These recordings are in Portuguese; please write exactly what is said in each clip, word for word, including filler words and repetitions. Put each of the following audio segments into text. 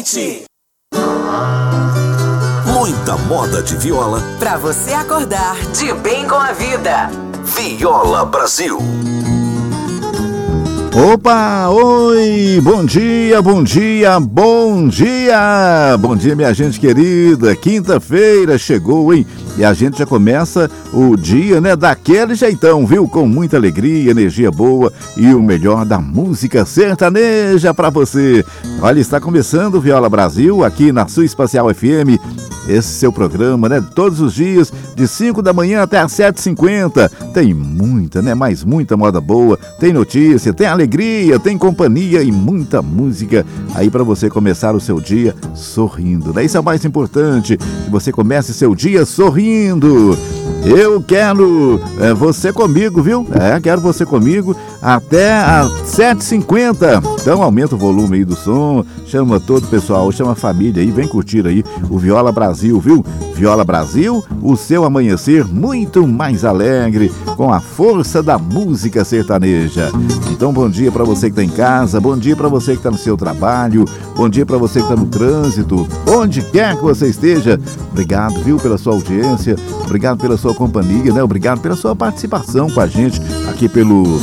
noite. Muita moda de viola pra você acordar de bem com a vida. Viola Brasil. Opa, oi, bom dia, bom dia, bom dia, bom dia minha gente querida, quinta-feira chegou, hein? E a gente já começa o dia, né, daquele jeitão, viu? Com muita alegria, energia boa e o melhor da música sertaneja pra você. Olha, está começando o Viola Brasil aqui na sua Espacial F M. Esse seu programa, né, todos os dias, de cinco da manhã até às sete e cinquenta. Tem muita, né, mas muita moda boa, tem notícia, tem alegria, tem companhia e muita música aí pra você começar o seu dia sorrindo, né? Isso é o mais importante, que você comece seu dia sorrindo. Eu quero é, você comigo, viu? É, quero você comigo até às sete e cinquenta. Então aumenta o volume aí do som, chama todo o pessoal, chama a família aí, vem curtir aí o Viola Brasil, viu? Viola Brasil, o seu amanhecer muito mais alegre com a força da música sertaneja. Então bom dia pra você que tá em casa, bom dia pra você que tá no seu trabalho, bom dia pra você que tá no trânsito, onde quer que você esteja. Obrigado, viu, pela sua audiência, obrigado pela sua companhia, né? Obrigado pela sua participação com a gente aqui pelo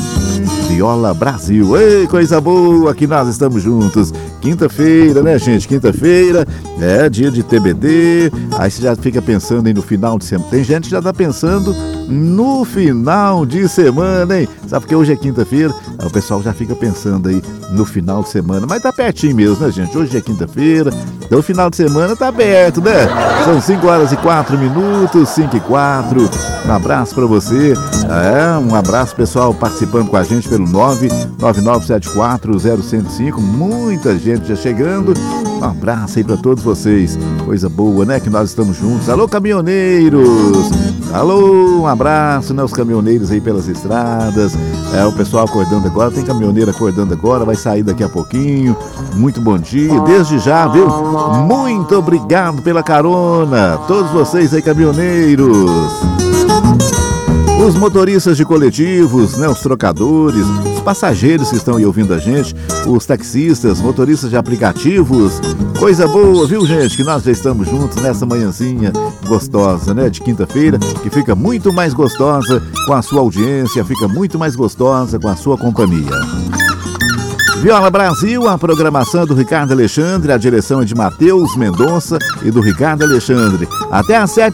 Viola Brasil. Ei, coisa boa, que nós estamos juntos. Quinta-feira, né, gente? Quinta-feira é dia de T B D. Aí você já fica pensando aí no final de semana. Tem gente que já tá pensando no final de semana, hein? Sabe porque hoje é quinta-feira? Aí o pessoal já fica pensando aí no final de semana. Mas tá pertinho mesmo, né, gente? Hoje é quinta-feira, então o final de semana tá aberto, né? São cinco horas e quatro minutos, cinco e quatro. Um abraço pra você. É, um abraço, pessoal, participando com a gente pelo nove nove nove sete quatro zero zero zero cinco. Muita gente já chegando. Um abraço aí pra todos vocês. Coisa boa, né? Que nós estamos juntos. Alô, caminhoneiros! Alô, um abraço, né? Os caminhoneiros aí pelas estradas. É, o pessoal acordando agora. Tem caminhoneiro acordando agora, vai sair daqui a pouquinho. Muito bom dia, desde já, viu? Muito obrigado pela carona. Todos vocês aí, caminhoneiros. Os motoristas de coletivos, né, os trocadores, os passageiros que estão aí ouvindo a gente, os taxistas, motoristas de aplicativos, coisa boa, viu, gente? Que nós já estamos juntos nessa manhãzinha gostosa, né, de quinta-feira, que fica muito mais gostosa com a sua audiência, fica muito mais gostosa com a sua companhia. Viola Brasil, a programação do Ricardo Alexandre, a direção é de Matheus Mendonça e do Ricardo Alexandre. Até às sete